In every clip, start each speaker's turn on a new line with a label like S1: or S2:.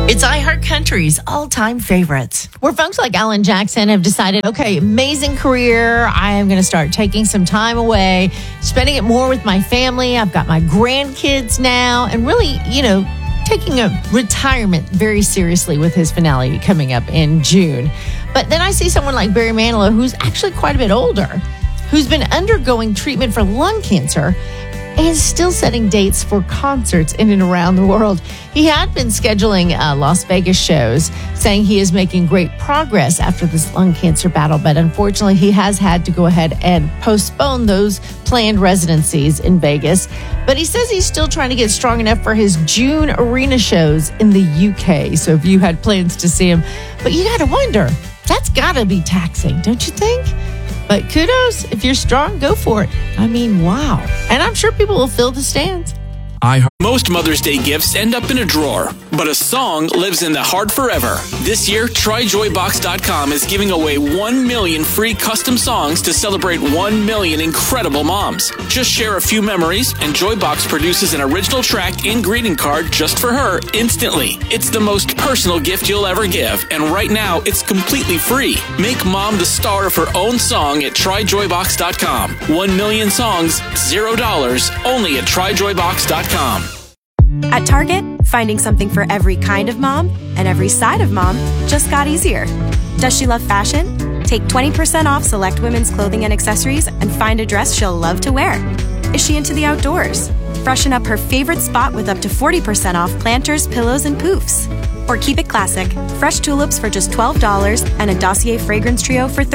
S1: It's iHeartCountry's all-time favorites.
S2: Where folks like Alan Jackson have decided, okay, amazing career. I am going to start taking some time away, spending it more with my family. I've got my grandkids now, and really, taking a retirement very seriously with his finale coming up in June. But then I see someone like Barry Manilow, who's actually quite a bit older, who's been undergoing treatment for lung cancer and is still setting dates for concerts in and around the world. He had been scheduling Las Vegas shows, saying he is making great progress after this lung cancer battle, but unfortunately he has had to go ahead and postpone those planned residencies in Vegas. But he says he's still trying to get strong enough for his June arena shows in the UK. So if you had plans to see him, but you got to wonder, that's got to be taxing, don't you think? But kudos, if you're strong, go for it. I mean, wow. And I'm sure people will fill the stands.
S3: Most Mother's Day gifts end up in a drawer, but a song lives in the heart forever. This year, TryJoyBox.com is giving away 1 million free custom songs to celebrate 1 million incredible moms. Just share a few memories, and Joybox produces an original track and greeting card just for her instantly. It's the most personal gift you'll ever give, and right now, it's completely free. Make mom the star of her own song at TryJoyBox.com. 1 million songs, $0, only at TryJoyBox.com.
S4: At Target, finding something for every kind of mom and every side of mom just got easier. Does she love fashion? Take 20% off select women's clothing and accessories and find a dress she'll love to wear. Is she into the outdoors? Freshen up her favorite spot with up to 40% off planters, pillows, and poofs. Or keep it classic, fresh tulips for just $12 and a Dossier fragrance trio for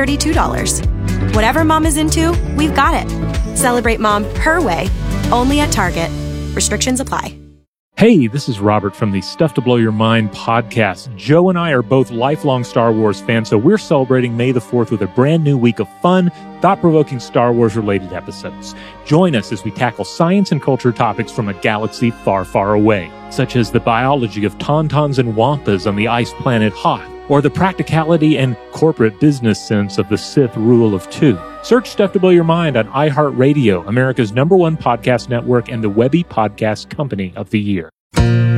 S4: $32. Whatever mom is into, we've got it. Celebrate mom her way, only at Target. Restrictions apply.
S5: Hey, this is Robert from the Stuff to Blow Your Mind podcast. Joe and I are both lifelong Star Wars fans, so we're celebrating May the 4th with a brand new week of fun, thought-provoking Star Wars-related episodes. Join us as we tackle science and culture topics from a galaxy far, far away, such as the biology of tauntauns and wampas on the ice planet Hoth, or the practicality and corporate business sense of the Sith Rule of Two. Search Stuff to Blow Your Mind on iHeartRadio, America's #1 podcast network and the Webby Podcast Company of the Year.